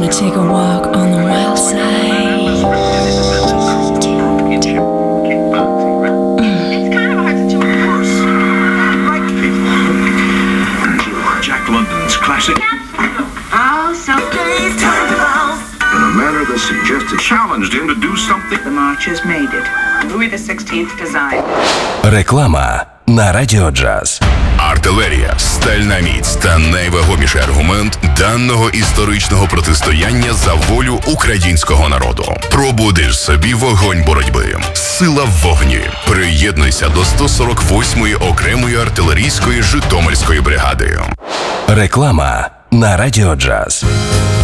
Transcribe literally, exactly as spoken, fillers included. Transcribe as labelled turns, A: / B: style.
A: take a walk on the wild side.
B: It's kind of hard to do it worse. Like
C: Jack London's classic.
B: oh, some days turn to bounce.
C: In a manner that suggested challenged him to do something.
B: The marchers made it. Louis the sixteenth design.
D: Реклама на Радіо Джаз.
E: Артилерія, стальна міць та найвагоміший аргумент даного історичного протистояння за волю українського народу. Пробудиш собі вогонь боротьби. Сила в вогні. Приєднуйся до сто сорок восьмої окремої артилерійської Житомирської бригади.
D: Реклама на Радіо Джаз.